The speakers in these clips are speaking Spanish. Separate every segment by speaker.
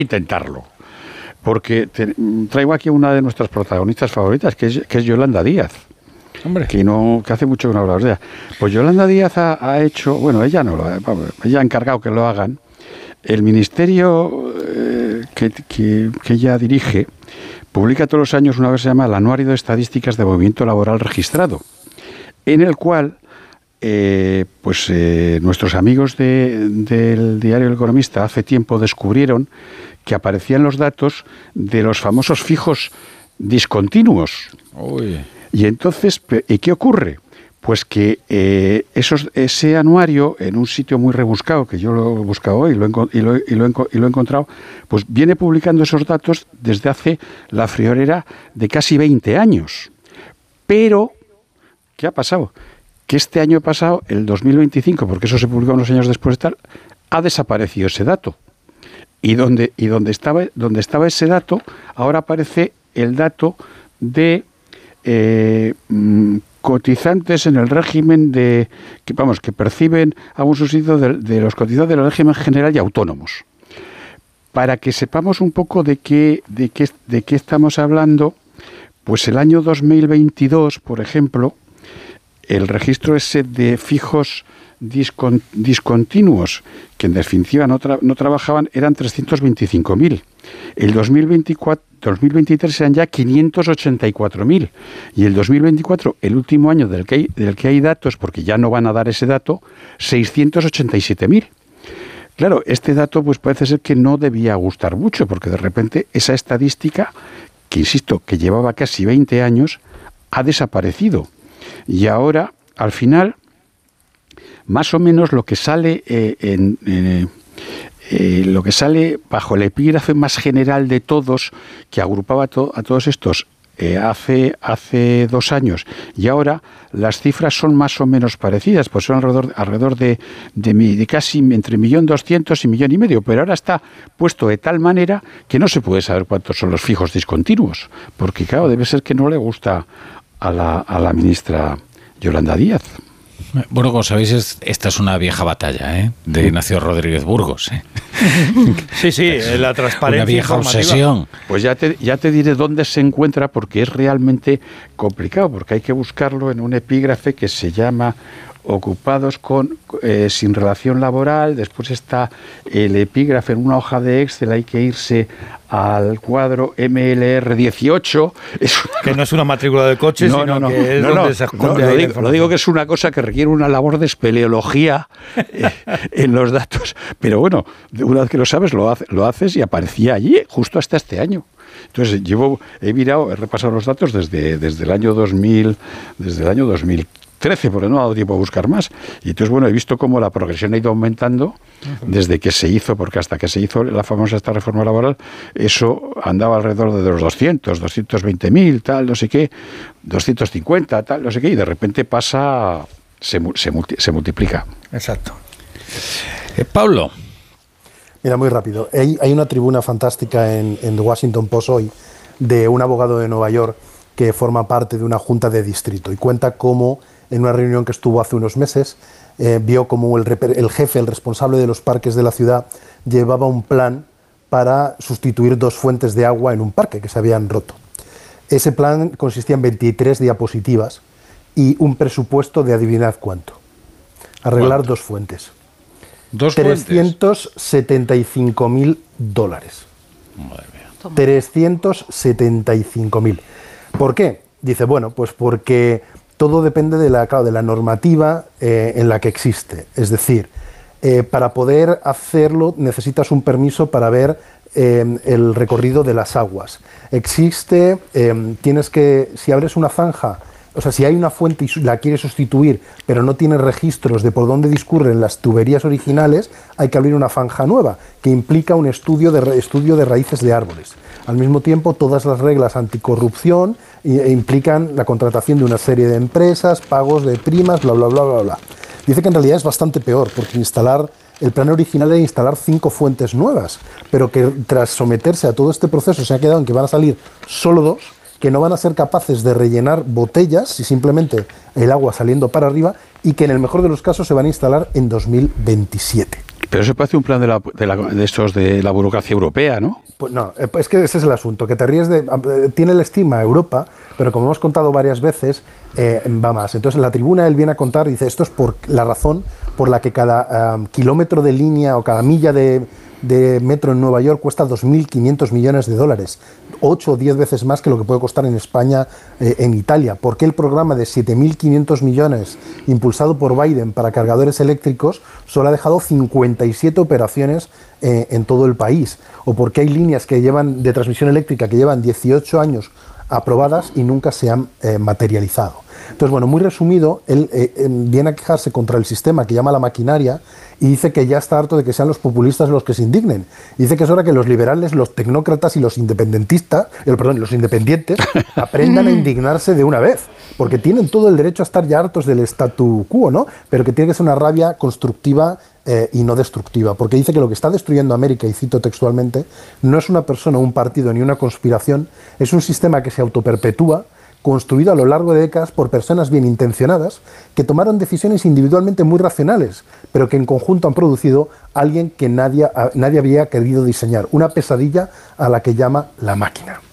Speaker 1: intentarlo. Porque traigo aquí una de nuestras protagonistas favoritas, que es Yolanda Díaz.
Speaker 2: Hombre.
Speaker 1: Que hace mucho que no hablamos de ella. Pues Yolanda Díaz ha hecho, bueno, ella ha encargado que lo hagan. El ministerio que ella dirige publica todos los años una vez que se llama el Anuario de Estadísticas de Movimiento Laboral Registrado, en el cual nuestros amigos del diario El Economista hace tiempo descubrieron que aparecían los datos de los famosos fijos discontinuos.
Speaker 2: Uy.
Speaker 1: Y entonces, ¿y qué ocurre? Pues que ese anuario, en un sitio muy rebuscado, que yo lo he buscado hoy y lo he encontrado, pues viene publicando esos datos desde hace la friolera de casi 20 años. Pero, ¿qué ha pasado? Que este año pasado, el 2025, porque eso se publicó unos años después de tal, ha desaparecido ese dato. Y donde estaba ese dato, ahora aparece el dato de cotizantes en el régimen que perciben algún subsidio de los cotizantes del régimen general y autónomos. Para que sepamos un poco de qué estamos hablando, pues el año 2022, por ejemplo, el registro ese de fijos discontinuos, que en definitiva no trabajaban, eran 325.000. El 2023 eran ya 584.000. Y el 2024, el último año del que hay datos, porque ya no van a dar ese dato, 687.000. Claro, este dato pues parece ser que no debía gustar mucho, porque de repente esa estadística, que insisto, que llevaba casi 20 años, ha desaparecido. Y ahora, al final, más o menos lo que sale lo que sale bajo el epígrafe más general de todos, que agrupaba a todos estos hace 2 años, y ahora las cifras son más o menos parecidas, pues son alrededor de casi entre 1.200.000 y 1.5 millones, pero ahora está puesto de tal manera que no se puede saber cuántos son los fijos discontinuos, porque claro, debe ser que no le gusta a la ministra Yolanda Díaz.
Speaker 2: Bueno, como sabéis, esta es una vieja batalla, de Ignacio Rodríguez Burgos.
Speaker 3: Sí, la transparencia.
Speaker 2: Una vieja obsesión.
Speaker 1: Pues ya te diré dónde se encuentra, porque es realmente complicado, porque hay que buscarlo en un epígrafe que se llama ocupados sin relación laboral. Después está el epígrafe en una hoja de Excel, hay que irse al cuadro MLR 18.
Speaker 3: Que no es una matrícula de coche, sino que es donde se esconde ahí.
Speaker 1: Lo digo que es una cosa que requiere una labor de espeleología en los datos. Pero bueno, una vez que lo sabes, lo haces y aparecía allí justo hasta este año. Entonces he repasado los datos desde el año 2000, desde el año 2013, porque no ha dado tiempo a buscar más. Y entonces, bueno, he visto cómo la progresión ha ido aumentando desde que se hizo, porque hasta que se hizo la famosa esta reforma laboral, eso andaba alrededor de los 220.000, tal, no sé qué, 250, tal, no sé qué, y de repente se multiplica.
Speaker 3: Exacto.
Speaker 2: Pablo.
Speaker 4: Mira, muy rápido. Hay una tribuna fantástica en The Washington Post hoy de un abogado de Nueva York que forma parte de una junta de distrito y cuenta cómo en una reunión que estuvo hace unos meses vio como el jefe, el responsable de los parques de la ciudad, llevaba un plan para sustituir 2 fuentes de agua en un parque que se habían roto. Ese plan consistía en 23 diapositivas y un presupuesto de adivinad cuánto. Arreglar
Speaker 2: ¿Cuánto?
Speaker 4: 2 fuentes.
Speaker 2: 2 fuentes.
Speaker 4: $375.000.
Speaker 2: Madre mía.
Speaker 4: 375.000. ¿Por qué? Dice, bueno, pues porque todo depende de la normativa en la que existe. Es decir, para poder hacerlo necesitas un permiso para ver el recorrido de las aguas. Existe, si abres una zanja, o sea, si hay una fuente y la quieres sustituir, pero no tienes registros de por dónde discurren las tuberías originales, hay que abrir una zanja nueva, que implica un estudio de raíces de árboles. Al mismo tiempo, todas las reglas anticorrupción implican la contratación de una serie de empresas, pagos de primas, bla, bla, bla, bla, bla. Dice que en realidad es bastante peor, porque el plan original era instalar 5 fuentes nuevas, pero que tras someterse a todo este proceso se ha quedado en que van a salir solo 2, que no van a ser capaces de rellenar botellas si simplemente el agua saliendo para arriba, y que en el mejor de los casos se van a instalar en 2027.
Speaker 1: Pero eso parece un plan de estos de la burocracia europea, ¿no?
Speaker 4: Pues no, es que ese es el asunto, que te ríes tiene el estigma Europa, pero como hemos contado varias veces, va más. Entonces en la tribuna él viene a contar, dice, esto es por la razón por la que cada kilómetro de línea o cada milla de metro en Nueva York cuesta 2.500 millones de dólares, 8 o 10 veces más que lo que puede costar en España, en Italia. ¿Por qué el programa de 7.500 millones impulsado por Biden para cargadores eléctricos solo ha dejado 57 operaciones en todo el país? ¿O por qué hay líneas que llevan de transmisión eléctrica que llevan 18 años aprobadas y nunca se han materializado? Entonces, bueno, muy resumido, él viene a quejarse contra el sistema que llama la maquinaria y dice que ya está harto de que sean los populistas los que se indignen. Dice que es hora que los liberales, los tecnócratas y los independentistas, los independientes, aprendan a indignarse de una vez, porque tienen todo el derecho a estar ya hartos del statu quo, ¿no? Pero que tiene que ser una rabia constructiva y no destructiva, porque dice que lo que está destruyendo América, y cito textualmente, no es una persona, un partido ni una conspiración, es un sistema que se autoperpetúa, construido a lo largo de décadas por personas bien intencionadas que tomaron decisiones individualmente muy racionales, pero que en conjunto han producido a alguien que nadie había querido diseñar, una pesadilla a la que llama la máquina.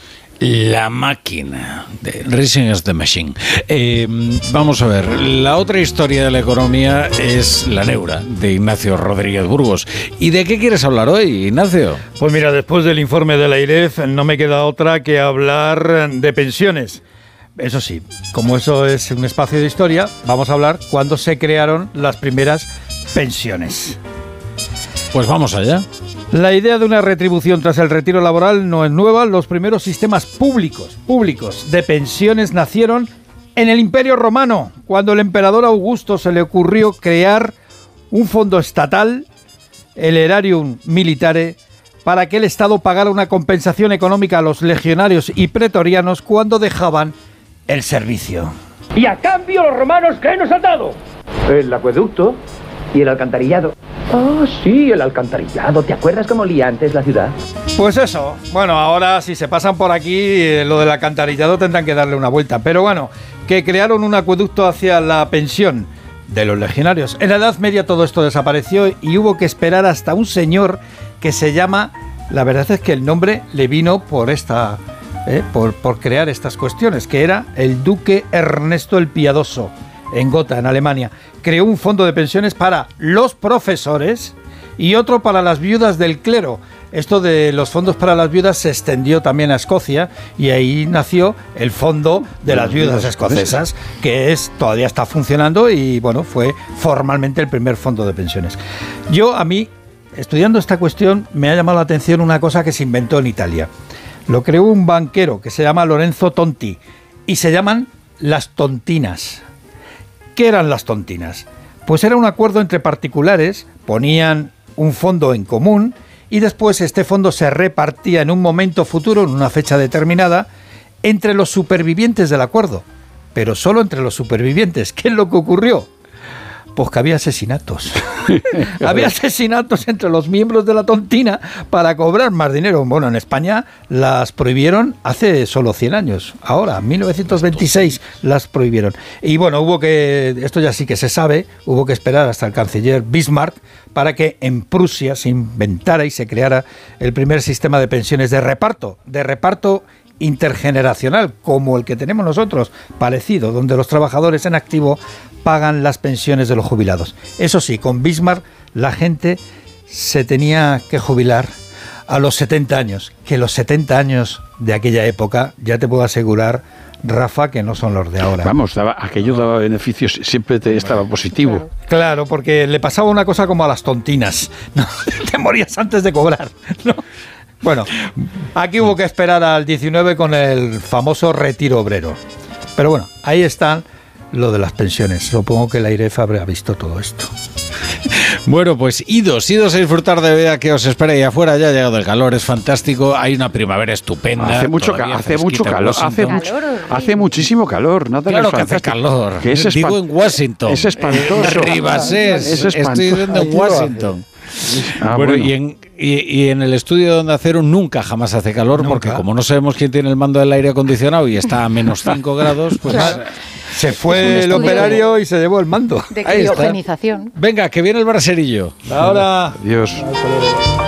Speaker 2: La máquina, de Racing as the Machine. Vamos a ver, la otra historia de la economía es la neura, de Ignacio Rodríguez Burgos. ¿Y de qué quieres hablar hoy, Ignacio?
Speaker 3: Pues mira, después del informe de la AIREF no me queda otra que hablar de pensiones. Eso sí, como eso es un espacio de historia, vamos a hablar cuándo se crearon las primeras pensiones.
Speaker 2: Pues vamos allá.
Speaker 3: La idea de una retribución tras el retiro laboral no es nueva. Los primeros sistemas públicos de pensiones nacieron en el Imperio Romano, cuando al emperador Augusto se le ocurrió crear un fondo estatal, el Aerarium Militare, para que el Estado pagara una compensación económica a los legionarios y pretorianos cuando dejaban el servicio.
Speaker 5: Y a cambio los romanos, ¿qué nos han dado? El acueducto y el alcantarillado. Ah, sí, el alcantarillado. ¿Te acuerdas cómo olía antes la ciudad?
Speaker 3: Pues eso. Bueno, ahora si se pasan por aquí, lo del alcantarillado tendrán que darle una vuelta. Pero bueno, que crearon un acueducto hacia la pensión de los legionarios. En la Edad Media todo esto desapareció y hubo que esperar hasta un señor que se llama... La verdad es que el nombre le vino por por crear estas cuestiones, que era el duque Ernesto el Piadoso, en Gotha, en Alemania. Creó un fondo de pensiones para los profesores y otro para las viudas del clero. Esto de los fondos para las viudas se extendió también a Escocia y ahí nació el Fondo de las Viudas Escocesas, que todavía está funcionando y bueno, fue formalmente el primer fondo de pensiones. A mí, estudiando esta cuestión, me ha llamado la atención una cosa que se inventó en Italia. Lo creó un banquero que se llama Lorenzo Tonti y se llaman las tontinas. ¿Qué eran las tontinas? Pues era un acuerdo entre particulares, ponían un fondo en común y después este fondo se repartía en un momento futuro, en una fecha determinada, entre los supervivientes del acuerdo. Pero solo entre los supervivientes. ¿Qué es lo que ocurrió? Pues que había asesinatos. Había asesinatos entre los miembros de la tontina para cobrar más dinero. Bueno, en España las prohibieron hace solo 100 años. Ahora, en 1926 las prohibieron. Y bueno, esto ya sí que se sabe, hubo que esperar hasta el canciller Bismarck para que en Prusia se inventara y se creara el primer sistema de pensiones de reparto intergeneracional, como el que tenemos nosotros, parecido, donde los trabajadores en activo pagan las pensiones de los jubilados. Eso sí, con Bismarck la gente se tenía que jubilar a los 70 años, que los 70 años de aquella época, ya te puedo asegurar, Rafa, que no son los de ahora.
Speaker 1: Vamos, aquello daba beneficios, siempre estaba positivo.
Speaker 3: Claro, porque le pasaba una cosa como a las tontinas, ¿no? Te morías antes de cobrar, ¿no? Bueno, aquí hubo que esperar al 19 con el famoso retiro obrero. Pero bueno, ahí están lo de las pensiones. Supongo que la AIREF habrá visto todo esto.
Speaker 2: Bueno, pues idos a disfrutar de vida que os espera ahí afuera. Ya ha llegado el calor, es fantástico. Hay una primavera estupenda.
Speaker 1: Hace mucho calor. Hace muchísimo calor. No
Speaker 2: claro que hace calor.
Speaker 1: Que
Speaker 2: digo en Washington.
Speaker 1: Es espantoso.
Speaker 2: Ribasés. Estoy viendo en Washington. Bueno, y en el estudio de Onda Cero nunca jamás hace calor, porque como no sabemos quién tiene el mando del aire acondicionado y está a menos 5 grados, pues...
Speaker 3: Se fue el operario y se llevó el mando.
Speaker 6: De
Speaker 2: Ahí está.
Speaker 6: criogenización.
Speaker 2: Venga, que viene el braserillo.
Speaker 3: Ahora.
Speaker 1: Adiós.